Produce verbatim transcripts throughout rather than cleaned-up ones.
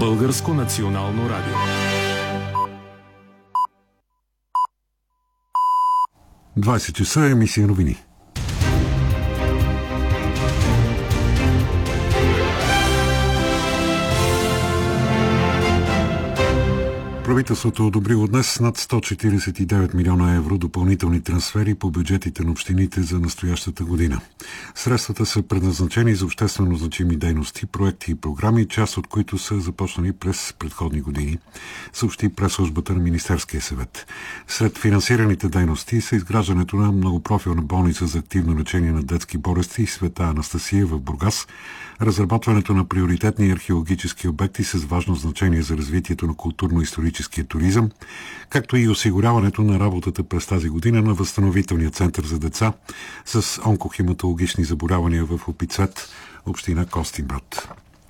Българско национално радио. двайсет часа, емисия новини. Правителството одобрило днес над сто четирийсет и девет милиона евро допълнителни трансфери по бюджетите на общините за настоящата година. Средствата са предназначени за обществено значими дейности, проекти и програми, част от които са започнали през предходни години, съобщи пресслужбата на Министерския съвет. Сред финансираните дейности са изграждането на многопрофилна болница за активно лечение на детски болести Света Анастасия в Бургас, разработването на приоритетни археологически обекти с важно значение за развитието на културно-историческия туризъм, както и осигуряването на работата през тази година на възстановителния център за деца с онкохематологични заболявания в Опицвет, община Костинброд.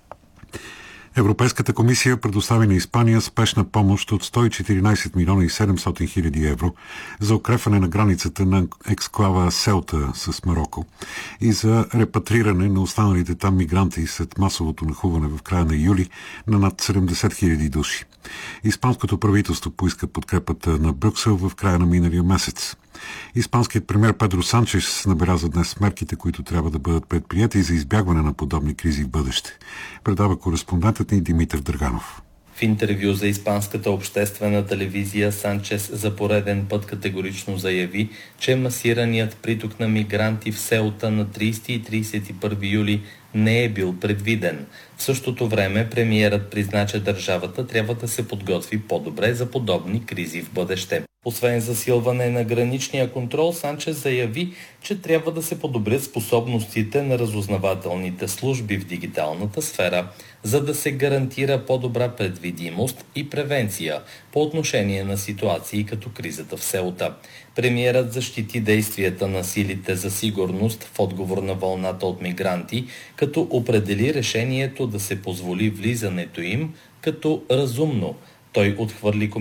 Европейската комисия предостави на Испания спешна помощ от сто и четиринайсет милиона и седемстотин хиляди евро за укрепване на границата на ексклава Селта с Мароко и за репатриране на останалите там мигранти след масовото нахлуване в края на юли на над седемдесет хиляди души. Испанското правителство поиска подкрепата на Брюксел в края на миналия месец. Испанският премиер Педро Санчес набеляза днес мерките, които трябва да бъдат предприяти за избягване на подобни кризи в бъдеще. Предава кореспондентът ни Димитър Драганов. В интервю за испанската обществена телевизия Санчес за пореден път категорично заяви, че масираният приток на мигранти в Селта на трийсети и трийсет и първи юли не е бил предвиден. В същото време премиерът призна, че държавата трябва да се подготви по-добре за подобни кризи в бъдеще. Освен засилване на граничния контрол, Санчес заяви, че трябва да се подобрят способностите на разузнавателните служби в дигиталната сфера, за да се гарантира по-добра предвидимост и превенция по отношение на ситуации като кризата в Селта. Премиерът защити действията на силите за сигурност в отговор на вълната от мигранти, като определи решението да се позволи влизането им като разумно. Той отхвърли